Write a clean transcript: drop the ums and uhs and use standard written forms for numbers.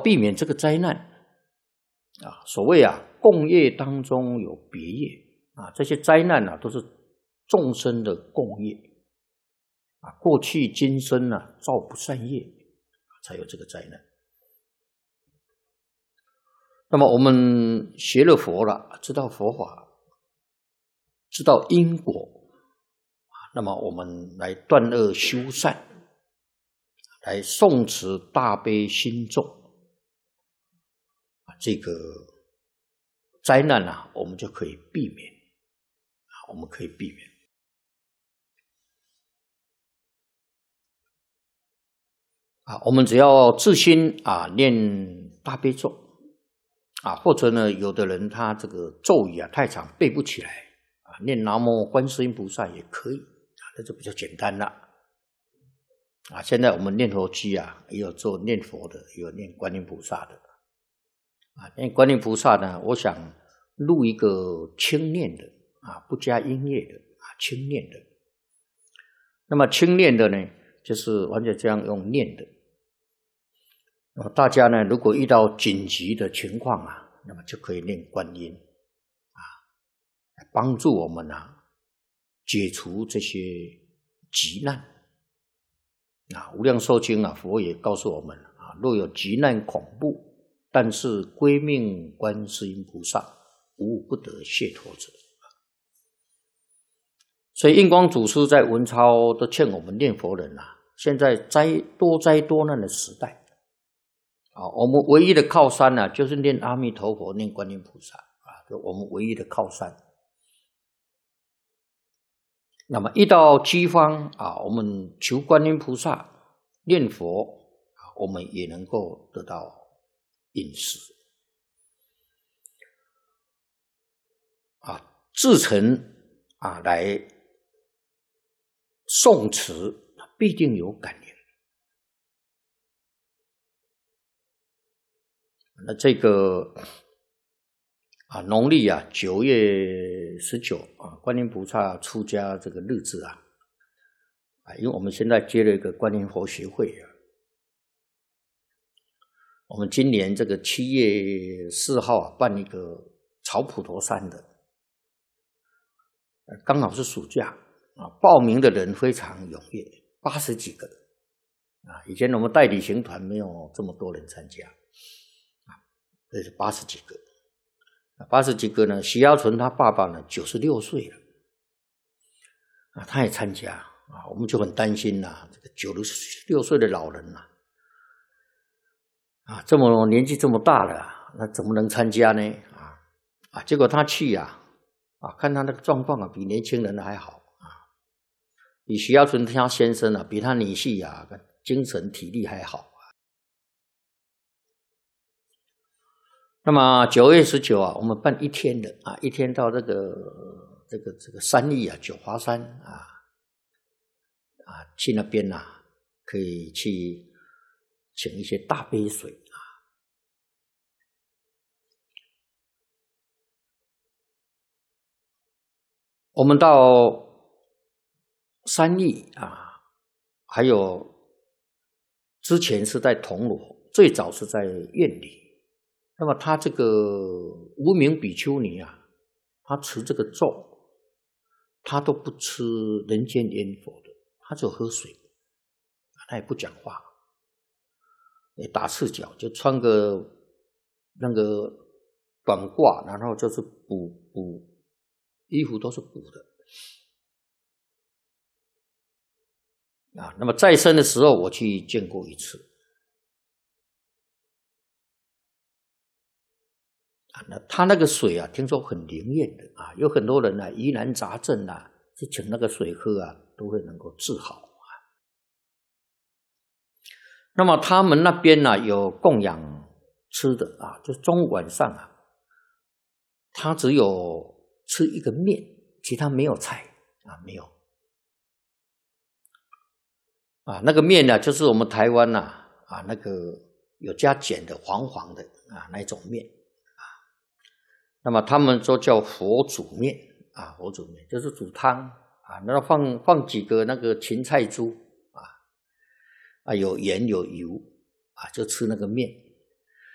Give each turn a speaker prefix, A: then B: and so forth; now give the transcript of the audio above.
A: 避免这个灾难啊，所谓啊，共业当中有别业啊，这些灾难啊，都是众生的共业啊，过去今生啊，造不善业，才有这个灾难。那么我们学了佛了，知道佛法，知道因果，那么我们来断恶修善，来诵持大悲心咒，这个灾难啊，我们就可以避免，我们可以避免。我们只要自心念大悲咒或者呢，有的人他这个咒语太长背不起来念南无观世音菩萨也可以那就比较简单了现在我们念佛机也有做念佛的，也有念观音菩萨的念观音菩萨呢，我想录一个轻念的不加音乐的轻念的。那么轻念的呢，就是完全这样用念的。大家呢，如果遇到紧急的情况那么就可以念观音帮助我们解除这些急难无量寿经佛也告诉我们若有急难恐怖，但是归命观世音菩萨，无不得解脱者。所以印光祖师在文钞都劝我们念佛人现在多灾多难的时代我们唯一的靠山就是念阿弥陀佛，念观音菩萨就我们唯一的靠山。那么遇到饥荒我们求观音菩萨，念佛我们也能够得到饮食至诚来诵持，必定有感应。那这个农历9月19观音菩萨出家这个日子因为我们现在接了一个观音佛学会我们今年这个7月4号办一个草普陀山的，刚好是暑假报名的人非常踊跃，80几个以前我们带旅行团没有这么多人参加这是80几个，80几个呢，徐耀纯他爸爸呢96岁了他也参加我们就很担心这个96岁的老人这么年纪这么大了那怎么能参加呢结果他去看他那个状况比年轻人还好比徐耀纯他先生比他女婿精神体力还好那么9月19我们办1天的1天到这个山里九华山去那边可以去请一些大杯水我们到山里还有之前是在铜锣，最早是在院里。那么他这个无名比丘尼他持这个咒，他都不吃人间烟火的，他就喝水，他也不讲话，也打赤脚，就穿个那个短褂，然后就是补衣服都是补的那么再生的时候我去见过一次那他那个水听说很灵验的有很多人疑难杂症去请那个水喝都会能够治好那么他们那边有供养吃的就中午晚上他只有吃一个面，其他没有菜没有那个面就是我们台湾那个有加碱的黄黄的那一种面那么他们都叫佛煮面佛煮面就是煮汤然后放几个那个芹菜珠有盐有油就吃那个面